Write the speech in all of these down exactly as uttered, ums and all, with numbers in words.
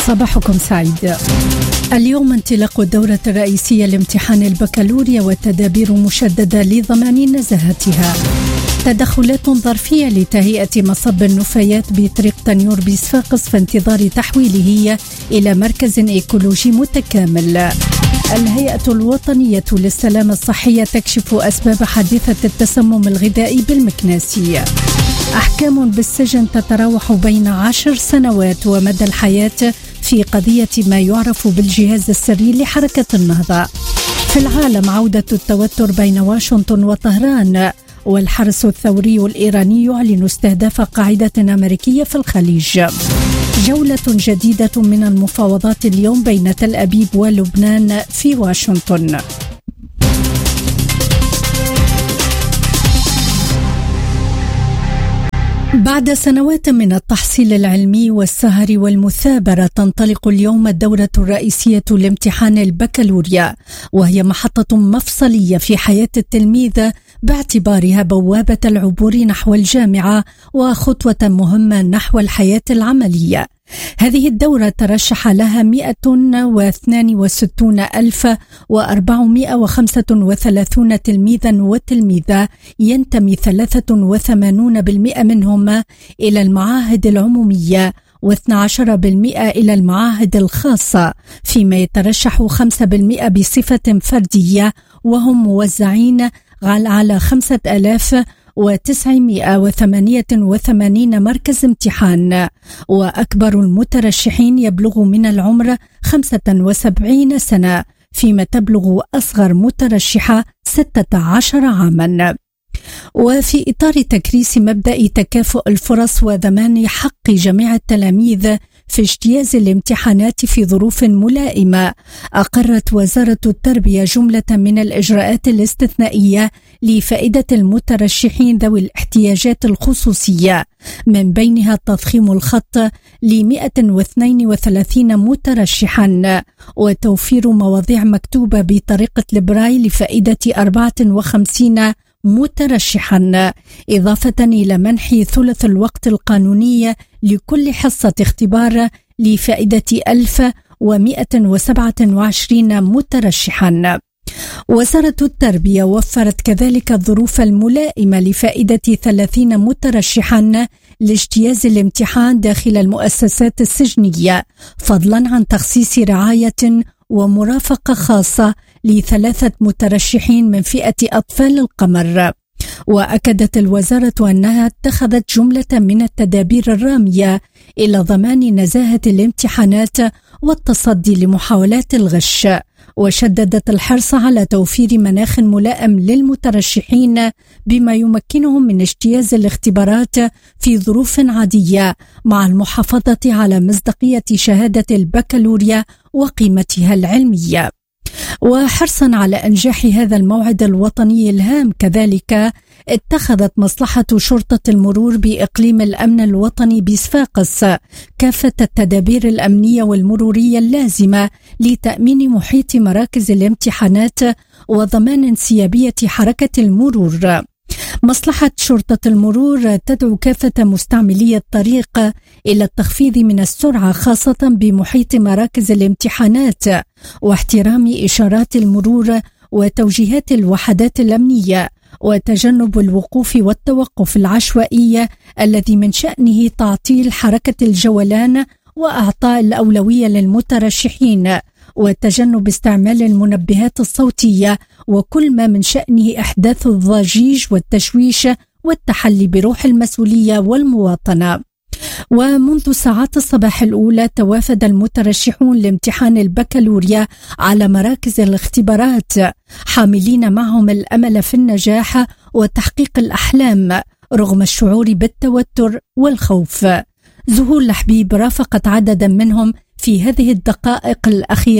صباحكم سعيد. اليوم انطلاق الدورة الرئيسية لامتحان البكالوريا والتدابير مشددة لضمان نزاهتها. تدخلات ظرفية لتهيئة مصب النفايات بطريق تنيور بصفاقس في انتظار تحويله إلى مركز إيكولوجي متكامل. الهيئة الوطنية للسلامة الصحية تكشف أسباب حادثة التسمم الغذائي بالمكناسي. أحكام بالسجن تتراوح بين عشر سنوات ومدى الحياة في قضية ما يعرف بالجهاز السري لحركة النهضة. في العالم عودة التوتر بين واشنطن وطهران، والحرس الثوري الإيراني يعلن استهداف قاعدة أمريكية في الخليج. جولة جديدة من المفاوضات اليوم بين تل أبيب ولبنان في واشنطن. بعد سنوات من التحصيل العلمي والسهر والمثابرة تنطلق اليوم الدورة الرئيسية لامتحان البكالوريا، وهي محطة مفصلية في حياة التلميذ باعتبارها بوابة العبور نحو الجامعة وخطوة مهمة نحو الحياة العملية. هذه الدورة ترشح لها مئة واثنين وستون ألف وأربعمائة وخمسة وثلاثين تلميذا وتلميذة، ينتمي ثلاثة وثمانين بالمئة منهم إلى المعاهد العمومية واثني عشر بالمئة إلى المعاهد الخاصة، فيما يترشح خمسة بالمئة بصفة فردية، وهم موزعين على خمسة آلاف وتسعمائة وثمانية وثمانين مركز امتحان. وأكبر المترشحين يبلغ من العمر خمسة وسبعين سنة، فيما تبلغ أصغر مترشحة ستة عشر عاما. وفي إطار تكريس مبدأ تكافؤ الفرص وضمان حق جميع التلاميذ في اجتياز الامتحانات في ظروف ملائمة، أقرت وزارة التربية جملة من الإجراءات الاستثنائية لفائدة المترشحين ذوي الاحتياجات الخصوصية، من بينها تضخيم الخط ل مئة واثنين وثلاثين مترشحا، وتوفير مواضيع مكتوبة بطريقة البرايل لفائدة أربعة وخمسين مترشحا، إضافة إلى منح ثلث الوقت القانوني لكل حصة اختبار لفائدة ألف ومئة وسبعة وعشرين مترشحا. وزارة التربية وفرت كذلك الظروف الملائمة لفائدة ثلاثين مترشحا لاجتياز الامتحان داخل المؤسسات السجنية، فضلا عن تخصيص رعاية ومرافقة خاصة لثلاثة مترشحين من فئة أطفال القمر. وأكدت الوزارة أنها اتخذت جملة من التدابير الرامية إلى ضمان نزاهة الامتحانات والتصدي لمحاولات الغش، وشددت الحرص على توفير مناخ ملائم للمترشحين بما يمكنهم من اجتياز الاختبارات في ظروف عادية، مع المحافظة على مصداقية شهادة البكالوريا وقيمتها العلمية. وحرصا على إنجاح هذا الموعد الوطني الهام، كذلك اتخذت مصلحة شرطة المرور بإقليم الأمن الوطني بصفاقس كافة التدابير الأمنية والمرورية اللازمة لتأمين محيط مراكز الامتحانات وضمان انسيابية حركة المرور. مصلحة شرطة المرور تدعو كافة مستعملي الطريق إلى التخفيض من السرعة، خاصة بمحيط مراكز الامتحانات، واحترام إشارات المرور وتوجيهات الوحدات الأمنية، وتجنب الوقوف والتوقف العشوائي الذي من شأنه تعطيل حركة الجولان وأعطاء الأولوية للمترشحين، وتجنب استعمال المنبهات الصوتية وكل ما من شأنه إحداث الضجيج والتشويش، والتحلي بروح المسؤولية والمواطنة. ومنذ ساعات الصباح الأولى توافد المترشحون لامتحان البكالوريا على مراكز الاختبارات، حاملين معهم الأمل في النجاح وتحقيق الأحلام رغم الشعور بالتوتر والخوف. زهور لحبيب رافقت عددا منهم في هذه الدقائق الأخيرة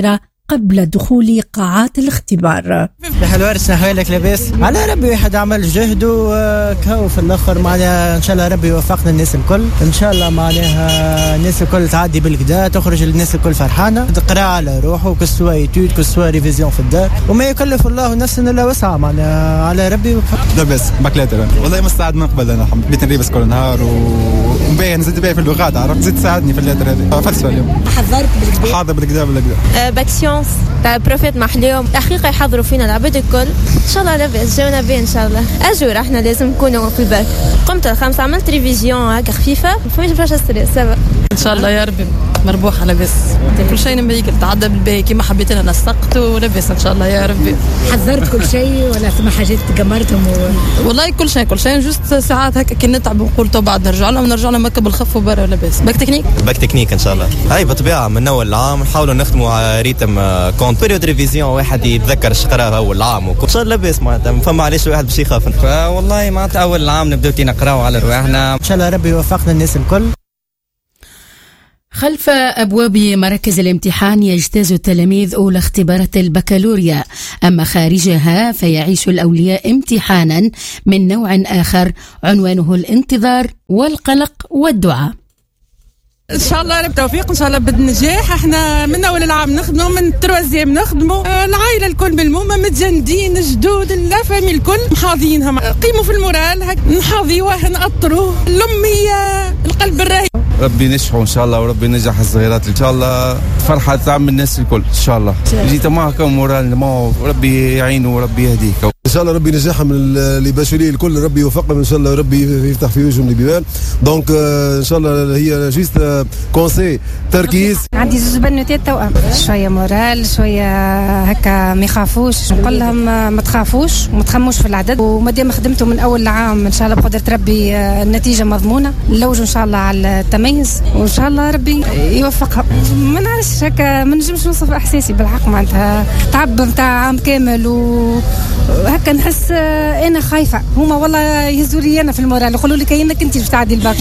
قبل دخول قاعات الاختبار. بحلوارس نحوالك لاباس على ربي واحد عمل جهد وكهو في الاخر معناها ان شاء الله ربي يوفقنا الناس الكل ان شاء الله معناها الناس الكل تعدي بالكدا تخرج الناس الكل فرحانه تقرا على روحه كسوا ايتود كسوا ريفيزيون في الدار وما يكلف الله نفسا الا وسعها معناها على ربي وفق. لاباس بكلاتر والله مستعد من قبل انا بيت نريبس كل نهار ومبين زدت باهي في اللغات عرفت زدت تساعدني في اللاتر هذه فلسفه اليوم حضرت بالكدا حاضر بالكدا بالكدا باكسيونس تاع بروفيت محليهم حقيقه يحضروا فينا العباد الكل ان شاء الله لاباس جاونا بيه ان شاء الله اجور احنا لازم نكونوا في الباك قمت الخمسه عملت ريفيزيون هكا خفيفه فماش برشا ستريس سافا ان شاء الله يا ربي مربوح على بس كل شيء نبيك تعدى بالباهي كيما حبيت انا نسقت ولاباس ان شاء الله يا ربي. حضرت كل شيء ولا ثم حاجات تقمرتهم و... والله كل شيء كل شيء جوست ساعات هكا كي نتعب ونقول تو بعد نرجع لهم نرجع لهم هكا بالخف وبرا ولاباس. باك تكنيك باك تكنيك ان شاء الله هاي بطبيعه من اول العام نحاولوا نخدموا على ريتم كونت بيريود ريفيزيون واحد يتذكر اش قراه اول العام وان شاء الله لاباس معناتها فما علاش واحد باش يخاف. فوالله معناتها اول العام نبداو كي نقراو على رواحنا ان شاء الله ربي يوفقنا الناس الكل. خلف أبواب مراكز الامتحان يجتاز التلاميذ أولى اختبارات البكالوريا، أما خارجها فيعيش الأولياء امتحانا من نوع آخر عنوانه الانتظار والقلق والدعاء. ان شاء الله رب توفيق ان شاء الله بالنجاح. احنا من اول العام نخدموا من التروازيام نخدموا العائله الكل ملمومه متجندين جدود لا فامي الكل محاضينهم قيموا في المورال هك نحاضيوه نأطروه الاميه القلب الراهي. ربي نشحوا ان شاء الله وربي نجح الصغيرات ان شاء الله فرحه تعم الناس الكل ان شاء الله. جيت معك مورال ما ربي يعينه وربي يهديك ان شاء الله ربي نجاحهم اللي باشولي الكل ربي يوفقهم ان شاء الله ربي يفتح في وجههم البيبان. دونك ان شاء الله هي جيست كونسي تركيز. عندي زوج بنوتات توأم شويه مورال شويه هكا ما يخافوش نقول لهم ما تخافوش وما تخموش في العدد وما دام خدمتوا من اول العام ان شاء الله بقدره ربي النتيجه مضمونه نلوجوا ان شاء الله على التميز وان شاء الله ربي يوفقها. ما نعرفش هكا ما نجمش نوصف احساسي بالحق معناتها تعب نتاع عام كامل وهكا نحس انا خايفه هما والله يهزوا لي انا في المورال يقولوا لي كاينك انت باش تعدي الباك.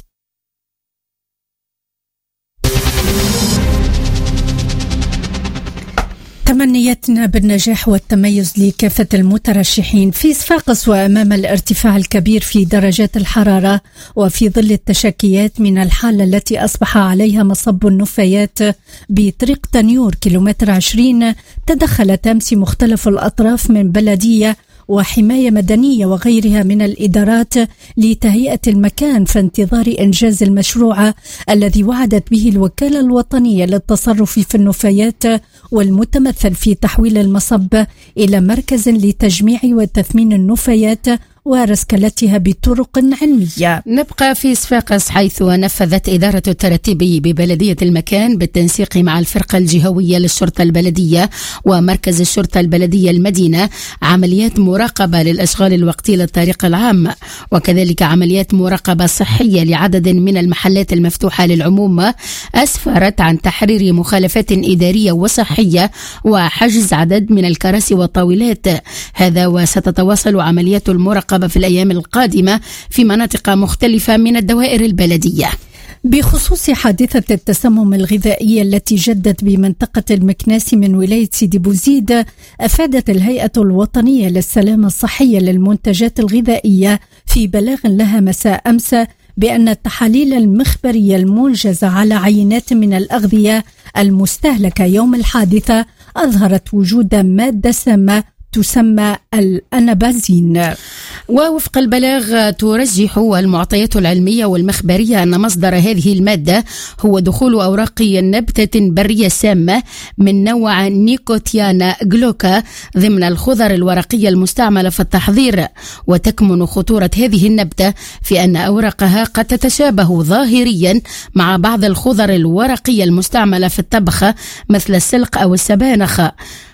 تمنياتنا بالنجاح والتميز لكافة المترشحين في صفاقس وأمام الارتفاع الكبير في درجات الحرارة وفي ظل التشكيات من الحالة التي أصبح عليها مصب النفايات بطريق تنيور كيلومتر عشرين. تدخلت أمس مختلف الأطراف من بلدية وحماية مدنية وغيرها من الإدارات لتهيئة المكان في انتظار إنجاز المشروع الذي وعدت به الوكالة الوطنية للتصرف في النفايات والمتمثل في تحويل المصب إلى مركز لتجميع وتثمين النفايات ورسكلتها بطرق علمية. نبقى في صفاقس حيث نفذت إدارة الترتيب ببلدية المكان بالتنسيق مع الفرقة الجهوية للشرطة البلدية ومركز الشرطة البلدية المدينة عمليات مراقبة للأشغال الوقتية للطريق العام وكذلك عمليات مراقبة صحية لعدد من المحلات المفتوحة للعموم أسفرت عن تحرير مخالفات إدارية وصحية وحجز عدد من الكراسي والطاولات. هذا وستتواصل عمليات المراقبة في الأيام القادمة في مناطق مختلفة من الدوائر البلدية. بخصوص حادثة التسمم الغذائي التي جدت بمنطقة المكناس من ولاية سيدي بوزيد، أفادت الهيئة الوطنية للسلامة الصحية للمنتجات الغذائية في بلاغ لها مساء أمس بأن التحاليل المخبرية المنجزة على عينات من الأغذية المستهلكة يوم الحادثة أظهرت وجود مادة سامة تسمى الأنابازين. ووفق البلاغ ترجح المعطيات العلمية والمخبرية أن مصدر هذه المادة هو دخول أوراق نبتة برية سامة من نوع نيكوتيانا جلوكا ضمن الخضر الورقية المستعملة في التحضير. وتكمن خطورة هذه النبتة في أن أوراقها قد تتشابه ظاهريا مع بعض الخضر الورقية المستعملة في الطبخ مثل السلق أو السبانخ.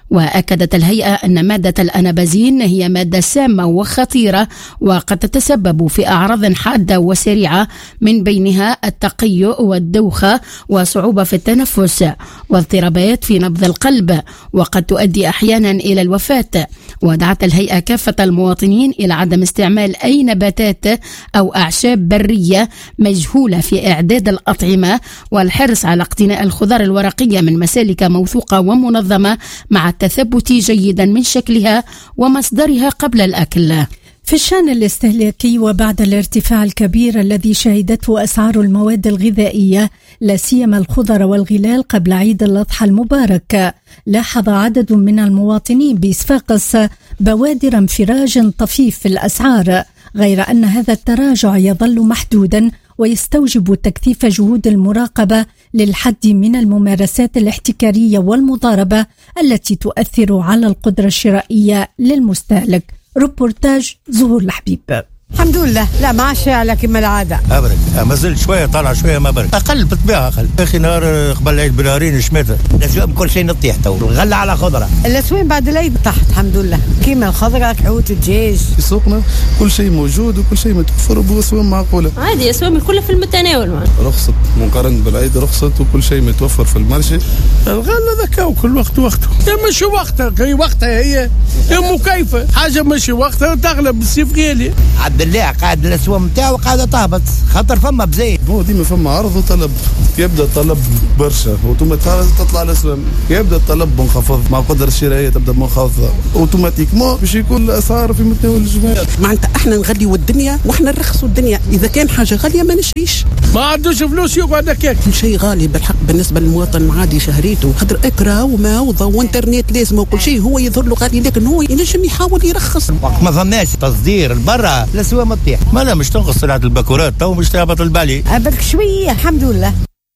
وأكدت الهيئة أن مادة الأنابازين هي مادة سامة وخطيرة وقد تتسبب في أعراض حادة وسريعة من بينها التقيؤ والدوخة وصعوبة في التنفس واضطرابات في نبض القلب وقد تؤدي أحيانا إلى الوفاة. ودعت الهيئة كافة المواطنين إلى عدم استعمال أي نباتات أو أعشاب برية مجهولة في إعداد الأطعمة والحرص على اقتناء الخضار الورقية من مسالك موثوقة ومنظمة مع التثبت جيدا من شكلها ومصدرها قبل الأكل. في الشأن الاستهلاكي وبعد الارتفاع الكبير الذي شهدته أسعار المواد الغذائية لا سيما الخضر والغلال قبل عيد الأضحى المبارك، لاحظ عدد من المواطنين بصفاقس بوادر انفراج طفيف في الأسعار، غير أن هذا التراجع يظل محدودا ويستوجب تكثيف جهود المراقبة للحد من الممارسات الاحتكارية والمضاربة التي تؤثر على القدرة الشرائية للمستهلك. روبورتاج زهور الحبيب. الحمد لله، لا ما على كما العاده ابرد، ما زلت شويه طالع شويه ما برد، اقل بالطبيعه اقل. يا اخي نهار قبل العيد بنهارين شميته الاسواق كل شيء نطيح تو، الغله على خضره، الاسواق بعد العيد طاحت الحمد لله، كيما الخضره كحوت الدجاج. في سوقنا كل شيء موجود وكل شيء متوفر باسواق معقوله عادي، اسواق كلها في المتناول معنا. رخصت مقارنه بالعيد، رخصت وكل شيء متوفر في المرشي. الغله ذكا وكل وقت وقته، مش وقتها هي وقتها هي مكيفه حاجه مش وقتها تغلب بالسيف غالي. عبد الله قاعد الاسواق نتاعو قاعده تهبط خاطر فما بزايد، هو ديما فما عرض وطلب، يبدا الطلب برشا اوتوماتيك تطلع الاسواق، يبدا الطلب منخفض مع القدره الشرائيه تبدا منخفضه اوتوماتيكمون باش يكون الاسعار في متناول الجميع. معناتها احنا نغليوا الدنيا واحنا نرخصوا الدنيا، اذا كان حاجه غاليه ما نشريش، ما عندوش فلوس يقعد هكاك. كل شيء غالي بالحق بالنسبه للمواطن العادي، شهريته خاطر اكرا وما وضوء وانترنت لازم وكل شيء هو يظهر له غالي، لكن هو ينجم يحاول يرخص. وقت ما فماش تصدير لبرا الاسواق ما تطيح، ما لا مش تنقص سلعه الباكورات تو مش تهبط البالي برك شويه الحمد لله.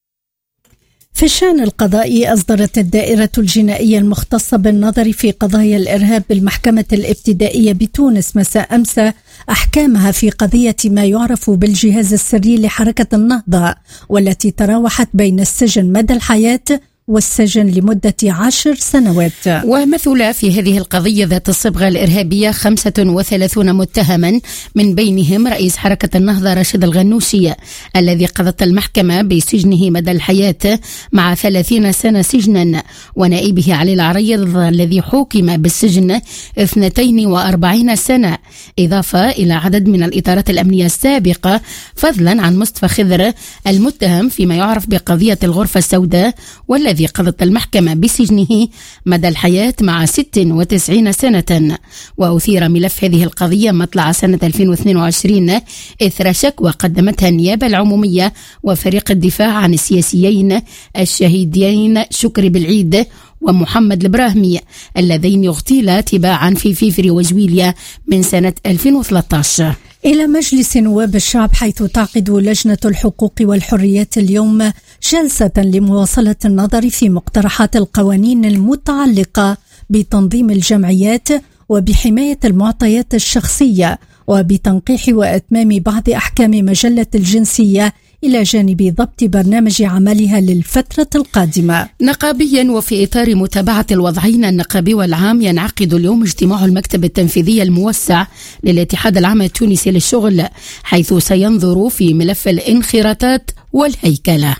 في الشأن القضائي أصدرت الدائرة الجنائية المختصة بالنظر في قضايا الإرهاب بالمحكمة الابتدائية بتونس مساء أمس أحكامها في قضية ما يعرف بالجهاز السري لحركة النهضة، والتي تراوحت بين السجن مدى الحياة والسجن لمدة عشر سنوات. ومثل في هذه القضية ذات الصبغة الإرهابية خمسة وثلاثون متهما، من بينهم رئيس حركة النهضة راشد الغنوشي الذي قضت المحكمة بسجنه مدى الحياة مع ثلاثين سنة سجنا، ونائبه علي العريض الذي حكم بالسجن اثنتين وأربعين سنة، إضافة إلى عدد من الإطارات الأمنية السابقة، فضلا عن مصطفى خضر المتهم فيما يعرف بقضية الغرفة السوداء والذي الذي قضت المحكمة بسجنه مدى الحياة مع ست وتسعين سنة. وأثير ملف هذه القضية مطلع سنة ألفين واثنين وعشرين إثر شكوى قدمتها النيابة العمومية وفريق الدفاع عن السياسيين الشهيدين شكري بالعيد ومحمد البراهمي اللذين اغتيلا تباعا في فيفري وجويليا من سنة ألفين وثلاثة عشر. إلى مجلس نواب الشعب، حيث تعقد لجنة الحقوق والحريات اليوم جلسة لمواصلة النظر في مقترحات القوانين المتعلقة بتنظيم الجمعيات وبحماية المعطيات الشخصية وبتنقيح وإتمام بعض أحكام مجلة الجنسية، إلى جانب ضبط برنامج عملها للفترة القادمة. نقابيا وفي إطار متابعة الوضعين النقابي والعام، ينعقد اليوم اجتماع المكتب التنفيذي الموسع للاتحاد العام التونسي للشغل، حيث سينظر في ملف الانخراطات والهيكلة.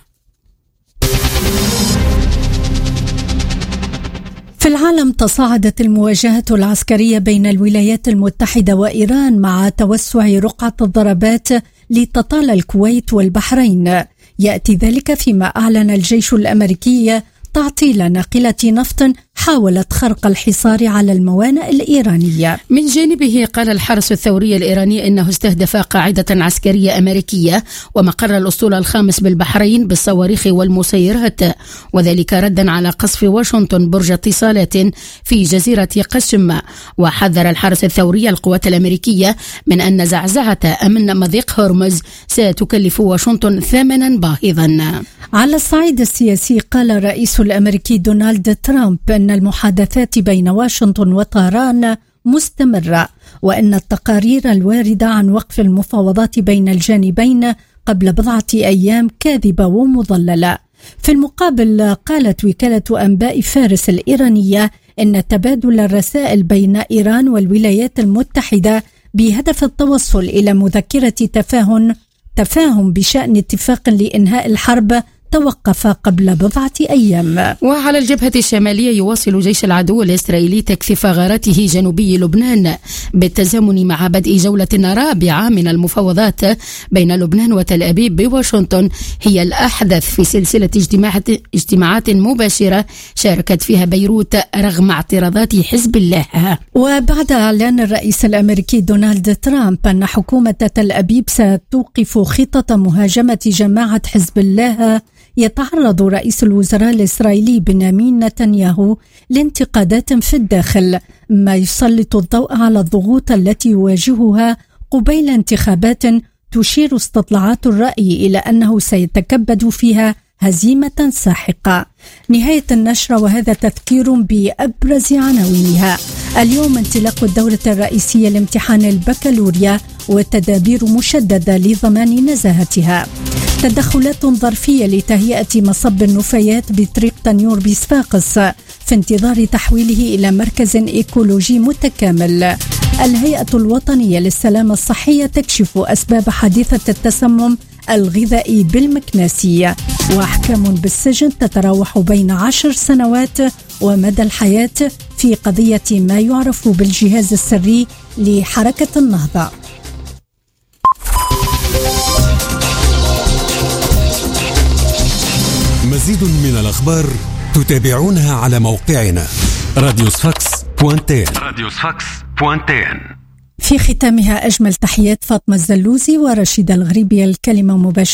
في العالم، تصاعدت المواجهة العسكرية بين الولايات المتحدة وإيران مع توسع رقعة الضربات لتطال الكويت والبحرين. يأتي ذلك فيما أعلن الجيش الأمريكي تعطيل ناقلة نفط حاولت خرق الحصار على الموانئ الإيرانية. من جانبه قال الحرس الثوري الإيراني إنه استهدف قاعدة عسكرية أمريكية ومقر الأسطول الخامس بالبحرين بالصواريخ والمسيرات، وذلك ردا على قصف واشنطن برج اتصالات في جزيرة قشم. وحذر الحرس الثوري القوات الأمريكية من أن زعزعة أمن مضيق هرمز ستكلف واشنطن ثمنا باهظا. على الصعيد السياسي، قال الرئيس الأمريكي دونالد ترامب أن المحادثات بين واشنطن وطهران مستمرة، وأن التقارير الواردة عن وقف المفاوضات بين الجانبين قبل بضعة أيام كاذبة ومضللة. في المقابل، قالت وكالة أنباء فارس الإيرانية إن تبادل الرسائل بين إيران والولايات المتحدة بهدف التوصل إلى مذكرة تفاهم تفاهم بشأن اتفاق لإنهاء الحرب توقف قبل بضعة أيام. وعلى الجبهة الشمالية يواصل جيش العدو الإسرائيلي تكثيف غارته جنوبي لبنان بالتزامن مع بدء جولة رابعة من المفاوضات بين لبنان وتل أبيب بواشنطن، هي الأحدث في سلسلة اجتماعات اجتماعات مباشرة شاركت فيها بيروت رغم اعتراضات حزب الله. وبعد إعلان الرئيس الأمريكي دونالد ترامب أن حكومة تل أبيب ستوقف خطط مهاجمة جماعة حزب الله، يتعرض رئيس الوزراء الإسرائيلي بنيامين نتنياهو لانتقادات في الداخل، ما يسلط الضوء على الضغوط التي يواجهها قبيل انتخابات تشير استطلاعات الرأي إلى أنه سيتكبد فيها هزيمة ساحقة. نهاية النشرة، وهذا تذكير بأبرز عناوينها. اليوم انطلاق الدورة الرئيسية لامتحان البكالوريا والتدابير مشددة لضمان نزاهتها. تدخلات ظرفية لتهيئة مصب النفايات بطريق تنيور بصفاقس في انتظار تحويله إلى مركز إيكولوجي متكامل. الهيئة الوطنية للسلامة الصحية تكشف أسباب حادثة التسمم الغذائي بالمكناسية. وأحكام بالسجن تتراوح بين عشر سنوات ومدى الحياة في قضية ما يعرف بالجهاز السري لحركة النهضة. مزيد من الأخبار تتابعونها على موقعنا راديو صفاقس بوانتين. راديو صفاقس بوانتين. في ختامها أجمل تحيات فاطمة الزلوزي ورشيد الغريبي. الكلمة مباشرة